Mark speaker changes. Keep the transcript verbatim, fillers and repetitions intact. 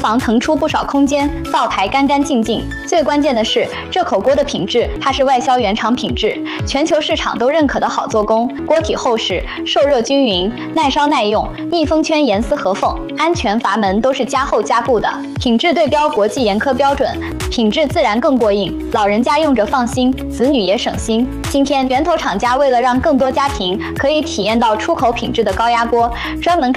Speaker 1: 房腾出不少空间，灶台干干净净。最关键的是，这口锅的品质，它是外销原厂品质，全球市场都认可的好做工。锅体厚实，受热均匀，耐烧耐用，密封圈严丝合缝，安全阀门都是加厚加固的，品质对标国际严苛标准，品质自然更过硬。老人家用着放心，子女也省心。今天源头厂家为了让更多家庭可以体验到出口品质的高压锅，专门